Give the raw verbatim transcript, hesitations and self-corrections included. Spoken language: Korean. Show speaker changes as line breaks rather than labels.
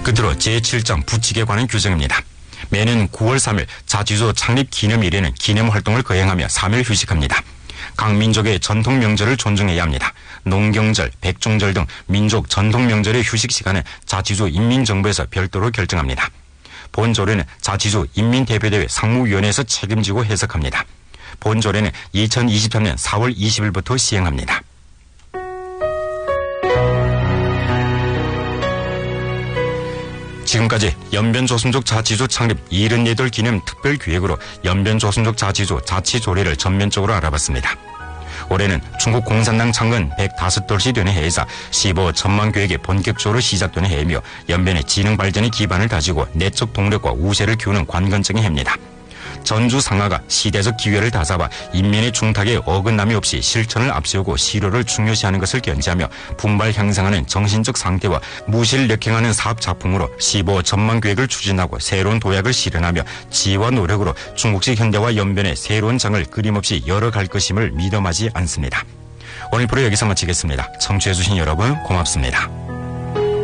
끝으로 제칠 장 부칙에 관한 규정입니다. 매년 구월 삼일 자치주 창립 기념일에는 기념활동을 거행하며 삼 일 휴식합니다. 각 민족의 전통 명절을 존중해야 합니다. 농경절, 백종절 등 민족 전통 명절의 휴식 시간은 자치주 인민정부에서 별도로 결정합니다. 본조례는 자치주 인민대표대회 상무위원회에서 책임지고 해석합니다. 본조례는 이천이십삼 년 사월 이십일부터 시행합니다. 지금까지 연변조선족 자치주 창립 칠십팔 기념 특별기획으로 연변조선족 자치주 자치조례를 전면적으로 알아봤습니다. 올해는 중국 공산당 창건 백오 돌시 되는 해이자 십오 천만 계획이 본격적으로 시작되는 해이며 연변의 지능 발전의 기반을 다지고 내적 동력과 우세를 키우는 관건적인 해입니다. 전주 상하가 시대적 기회를 다잡아 인민의 중탁에 어긋남이 없이 실천을 앞세우고 실효를 중요시하는 것을 견지하며 분발 향상하는 정신적 상태와 무실력행하는 사업 작품으로 십오 천만 계획을 추진하고 새로운 도약을 실현하며 지혜와 노력으로 중국식 현대와 연변의 새로운 장을 끊임없이 열어갈 것임을 믿어마지 않습니다. 오늘 프로 여기서 마치겠습니다. 청취해주신 여러분 고맙습니다.